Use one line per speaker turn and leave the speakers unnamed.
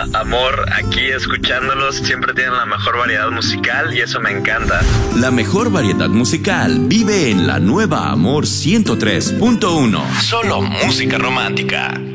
Amor, aquí escuchándolos, siempre tienen la mejor variedad musical y eso me encanta.
La mejor variedad musical vive en la nueva Amor 103.1. Solo música romántica.